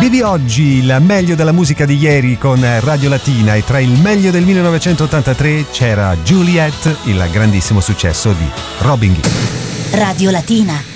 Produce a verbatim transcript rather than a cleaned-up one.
Vivi oggi il meglio della musica di ieri con Radio Latina e tra il meglio del millenovecentottantatré c'era Juliet, il grandissimo successo di Robin Gibb. Radio Latina.